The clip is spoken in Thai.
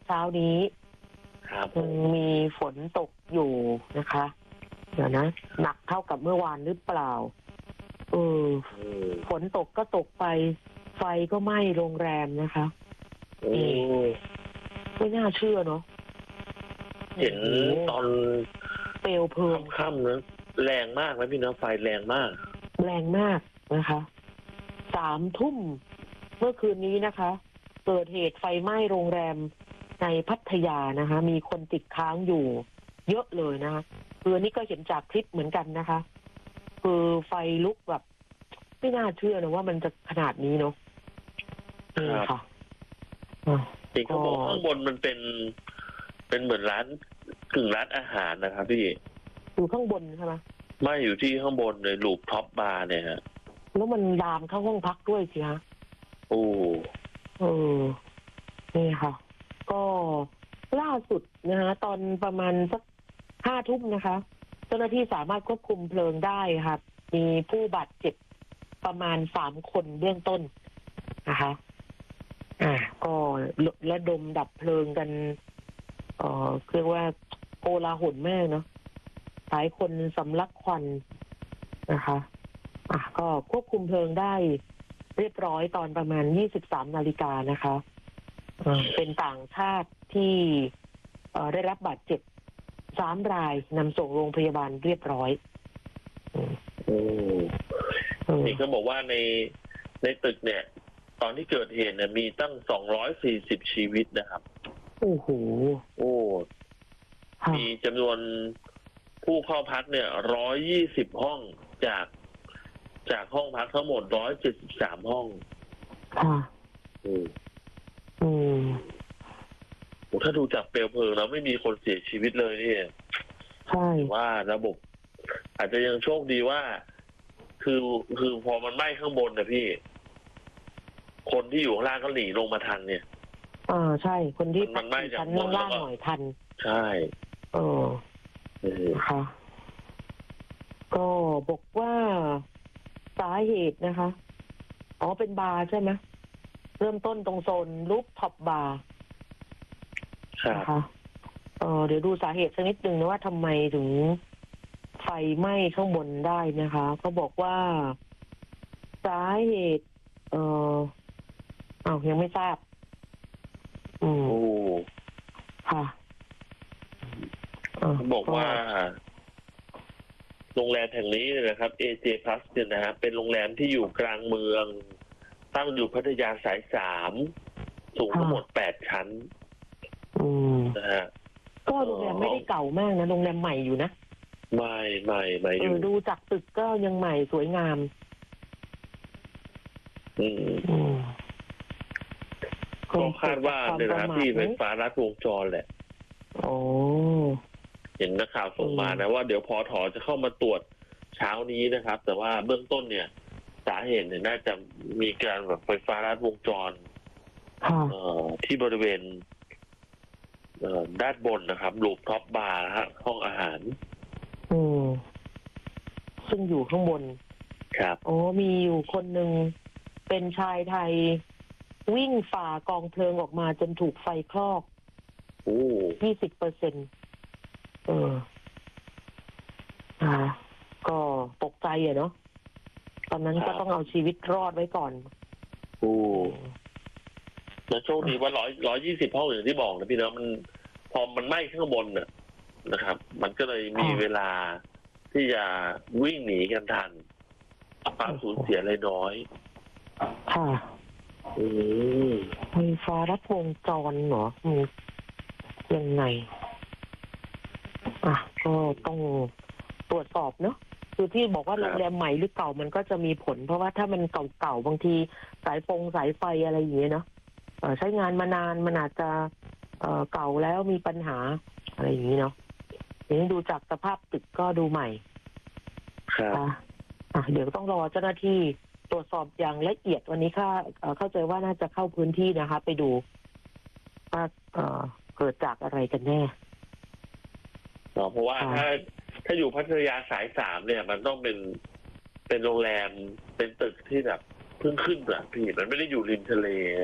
เช้านี้ครับมีฝนตกอยู่นะคะ เดี๋ยวนะหนักเท่ากับเมื่อวานหรือเปล่าฝนตกก็ตกไปไฟก็ไหม้โรงแรมนะคะไม่น่าเชื่อเนาะเห็นตอนเปลวเพลิงค่ำๆนะแรงมากนะพี่นะไฟแรงมากนะคะ3 ทุ่มเมื่อคืนนี้นะคะ เกิดเหตุไฟไหม้โรงแรมในพัทยานะคะ มีคนติดค้างอยู่เยอะเลยนะคะคือนี่ก็เห็นจากคลิปเหมือนกันนะคะ คือไฟลุกแบบไม่น่าเชื่อนะว่ามันจะขนาดนี้เนาะนี่ค่ะจริงเขาบอกข้างบนมันเป็นเหมือนร้านกึ่งร้านอาหารนะครับพี่อยู่ข้างบนใช่ไหมไม่อยู่ที่ข้างบนเลยรูปท็อปบาร์เนี่ยฮะแล้วมันลามเข้าห้องพักด้วยสิฮะนี่ค่ะก็ล่าสุดนะคะตอนประมาณสัก5 ทุ่มนะคะเจ้าหน้าที่สามารถควบคุมเพลิงได้ค่ะมีผู้บาดเจ็บประมาณ3 คนเบื้องต้นนะคะก็ระดมดับเพลิงกันเรียกว่าโกลาหลมากเนาะหลายคนสำลักควันนะคะก็ควบคุมเพลิงได้เรียบร้อยตอนประมาณ 23 นาฬิกานะคะเป็นต่างชาติที่ได้รับบาดเจ็บ3 รายนำส่งโรงพยาบาลเรียบร้อยนี่ก็บอกว่าในตึกเนี่ยตอนที่เกิดเหตุเนี่ยมีตั้ง240ชีวิตนะครับโอ้โหมีจำนวนผู้เข้าพักเนี่ย120 ห้องจากห้องพักทั้งหมด173 ห้องถ้าดูจากเปลวเพลิงแล้วไม่มีคนเสียชีวิตเลยนี่ใช่ว่าระบบอาจจะยังโชคดีว่าคือพอมันไหม้ข้างบนนะพี่คนที่อยู่ข้างล่างก็หนีลงมาทันเนี่ยใช่คนที่มันไหม้จากชั้นล่างหน่อยทันใช่ค่ะก็บอกว่าสาเหตุนะคะเป็นบาร์ใช่ไหมเริ่มต้นตรงโซนรูฟท็อปบาร์นะคะเดี๋ยวดูสาเหตุสักนิดนึงนะว่าทำไมถึงไฟไหม้ข้างบนได้นะคะเขาบอกว่าสาเหตุยังไม่ทราบค่ะบอกว่าโรงแรมแห่งนี้นะครับ AJ Plus เนี่ยนะฮะเป็นโรงแรมที่อยู่กลางเมืองตั้งอยู่พัทยาสาย3สูงทั้งหมด8 ชั้นนะฮะก็โรงแรมไม่ได้เก่ามากนะโรงแรมใหม่อยู่นะไม่อยู่ดูจากตึกก็ยังใหม่สวยงามก็คาดว่าเนี่ยนะที่ไฟฟ้ารัดวงจรแหละเห็นนักข่าวส่งมานะว่าเดี๋ยวพถจะเข้ามาตรวจเช้านี้นะครับแต่ว่าเบื้องต้นเนี่ยสาเหตุเนี่ยน่าจะมีการแบบไฟฟ้ารัดวงจรที่บริเวณด้านบนนะครับรูฟท็อปบาร์ฮะห้องอาหารซึ่งอยู่ข้างบนครับมีอยู่คนหนึ่งเป็นชายไทยวิ่งฝ่ากองเพลิงออกมาจนถูกไฟคลอก20%ก็ตกใจเนาะตอนนั้นก็ต้องเอาชีวิตรอดไว้ก่อนแล้วโชคดีว่า120 ห้องอย่างที่บอกนะพี่เนาะมันพอมันไหม้ข้างบนนะครับมันก็เลยมีเวลาที่จะวิ่งหนีกันทันความสูญเสียเลยน้อยค่ะไฟฟ้ารัดวงจรเหรอยังไงก็ต้องตรวจสอบเนาะคือที่บอกว่าโรงแรมใหม่หรือเก่ามันก็จะมีผลเพราะว่าถ้ามันเก่าๆบางทีสายไฟอะไรอย่างเงี้ยเนาะใช้งานมานานมันอาจจะเก่าแล้วมีปัญหาอะไรอย่างนี้เนาะอย่างนี้ดูจากสภาพตึกก็ดูใหม่เดี๋ยวต้องรอเจ้าหน้าที่ตรวจสอบอย่างละเอียดวันนี้เข้าใจว่าน่าจะเข้าพื้นที่นะคะไปดูว่าเกิดจากอะไรกันแน่เพราะว่าถ้าอยู่พัทยาสาย3เนี่ยมันต้องเป็นโรงแรมเป็นตึกที่แบบเพิ่งขึ้นแบบพี่มันไม่ได้อยู่ริมทะเล